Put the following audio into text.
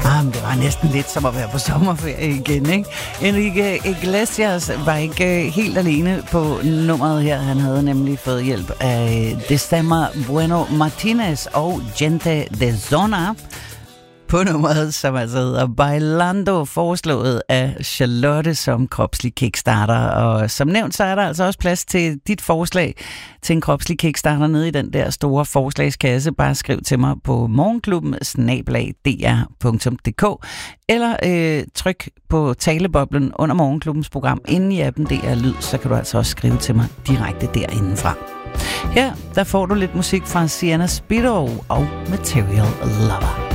Det var næsten lidt som at være på sommerferie igen, ikke? Enrique Iglesias var ikke helt alene på nummeret her. Han havde nemlig fået hjælp af Destemar Bueno Martinez og Gente de Zona på nummeret, som altså hedder Bailando, foreslået af Charlotte som kropslig kickstarter. Og som nævnt, så er der altså også plads til dit forslag til en kropslig kickstarter nede i den der store forslagskasse. Bare skriv til mig på morgenklubben@dr.dk eller tryk på taleboblen under Morgenklubbens program inde i appen DR Lyd, så kan du altså også skrive til mig direkte derindefra. Her, der får du lidt musik fra Sienna Spiro og Material Lover.